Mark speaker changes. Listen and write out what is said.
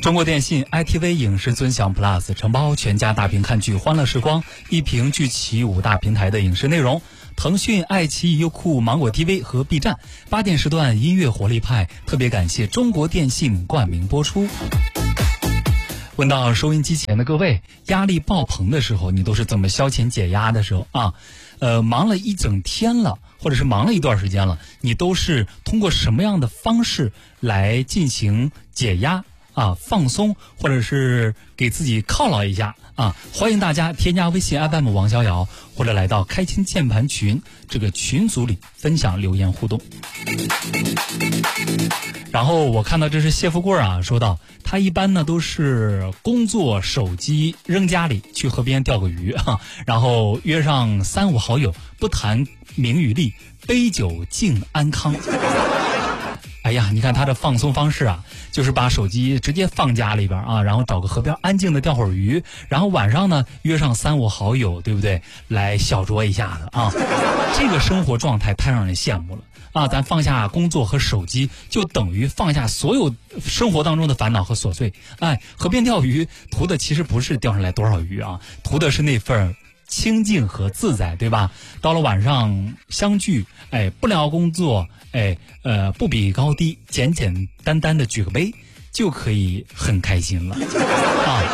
Speaker 1: 中国电信 ITV 影视尊享 Plus 承包全家大屏看剧欢乐时光，一屏聚齐5大平台的影视内容。腾讯、爱奇艺、优酷、芒果 TV 和 B 站8点时段音乐活力派，特别感谢中国电信冠名播出。问到收音机前的各位，压力爆棚的时候，你都是怎么消遣解压的时候啊？忙了一整天了，或者是忙了一段时间了，你都是通过什么样的方式来进行解压啊、放松，或者是给自己犒劳一下啊？欢迎大家添加微信 FM 王逍遥，或者来到开心键盘群这个群组里分享留言互动。然后我看到这是谢富贵啊，说到他一般呢都是工作手机扔家里，去河边钓个鱼啊，然后约上3、5好友，不谈名与利，杯酒敬安康。哎呀，你看他的放松方式啊，就是把手机直接放家里边啊，然后找个河边安静的钓会儿鱼，然后晚上呢约上3、5好友，对不对？来小酌一下子啊，这个生活状态太让人羡慕了啊！咱放下工作和手机，就等于放下所有生活当中的烦恼和琐碎。哎，河边钓鱼图的其实不是钓上来多少鱼啊，图的是那份清静和自在，对吧？到了晚上相聚，哎，不聊工作，哎，不比高低，简简单单的举个杯，就可以很开心了啊！